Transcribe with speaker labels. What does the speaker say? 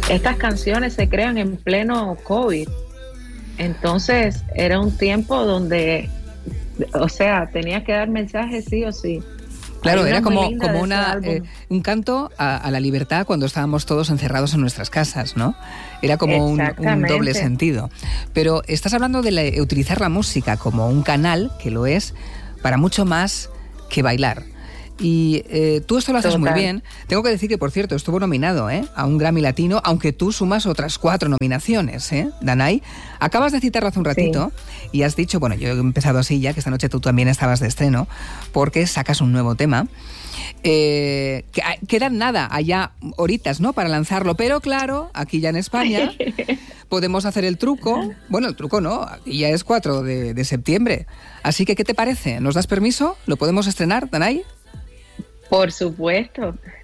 Speaker 1: estas canciones se crean en pleno COVID. Entonces era un tiempo donde, o sea, tenía que dar mensajes sí o sí.
Speaker 2: Claro, era como un canto a la libertad cuando estábamos todos encerrados en nuestras casas, ¿no? Era como un doble sentido. Pero estás hablando de utilizar la música como un canal, que lo es, para mucho más que bailar. Y tú esto lo haces muy bien. Tengo que decir que, por cierto, estuvo nominado a un Grammy Latino, aunque tú sumas otras 4 nominaciones, Danai. Acabas de citarlo hace un ratito y has dicho, bueno, yo he empezado así ya, que esta noche tú también estabas de estreno, porque sacas un nuevo tema. Quedan nada, allá horitas, ¿no?, para lanzarlo, pero claro, aquí ya en España podemos hacer el truco. Bueno, el truco no, aquí ya es 4 de septiembre. Así que, ¿qué te parece? ¿Nos das permiso? ¿Lo podemos estrenar, Danai?
Speaker 1: Por supuesto.